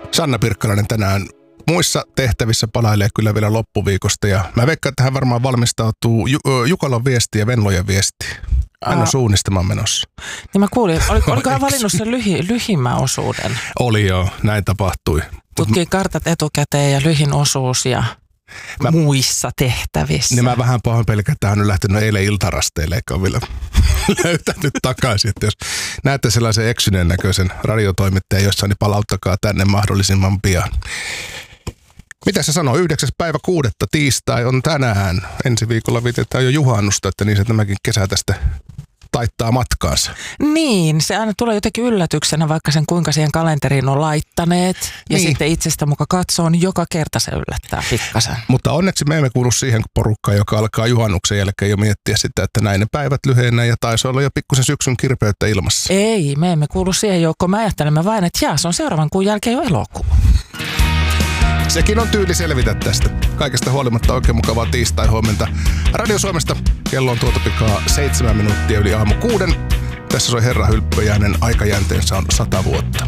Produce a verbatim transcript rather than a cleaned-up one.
Sanna Pirkkalainen tänään muissa tehtävissä palailee kyllä vielä loppuviikosta ja mä veikkaan, että hän varmaan valmistautuu Ju- Jukalan viesti ja Venlojen viesti. Hän on suunnistamaan menossa. Niin mä kuulin, oliko, oliko hän valinnut sen lyhi, lyhimmän osuuden? Oli joo, näin tapahtui. Tutkii kartat etukäteen ja lyhin osuus ja mä, muissa tehtävissä. Niin mä vähän pahoin pelkään, että hän on lähtenyt eilen iltarasteille, eikä ole vielä löytänyt takaisin. Että jos näette sellaisen eksyneen näköisen radiotoimittajan jossain, niin palauttakaa tänne mahdollisimman pian. Mitä se sanoo? yhdeksäs päivä kuudetta tiistai on tänään. Ensi viikolla vietetään jo juhannusta, että niin se tämäkin kesä tästä taittaa matkaansa. Niin, se aina tulee jotenkin yllätyksenä, vaikka sen kuinka siihen kalenteriin on laittaneet. Ja niin. Sitten itsestä muka katsoo, niin joka kerta se yllättää pikkasen. Mutta onneksi me emme kuulu siihen porukkaan, joka alkaa juhannuksen jälkeen jo miettiä sitä, että näin ne päivät lyhenee ja taisi olla jo pikkusen syksyn kirpeyttä ilmassa. Ei, me emme kuulu siihen joukkoon. Me ajattelemme vain, että jaa, se on seuraavan kuun jälkeen jo elokuu. Sekin on tyyli selvitä tästä. Kaikesta huolimatta oikein mukavaa tiistai-huomenta. Radio Suomesta kello on tuota pikaa seitsemän minuuttia yli aamu kuuden. Tässä soi Herra Hylppöjäinen, aikajänteensä on sata vuotta.